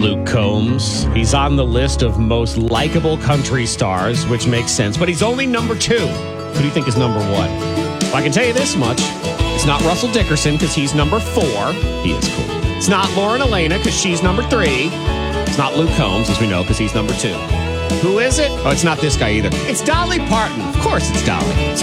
Luke Combs. He's on the list of most likable country stars, which makes sense, but he's only number 2. Who do you think is number 1? Well, I can tell you this much. It's not Russell Dickerson because he's number 4. He is cool. It's not Lauren Elena because she's number 3. It's not Luke Combs, as we know, because he's number 2. Who is it? Oh, it's not this guy either. It's Dolly Parton. Of course it's Dolly. It's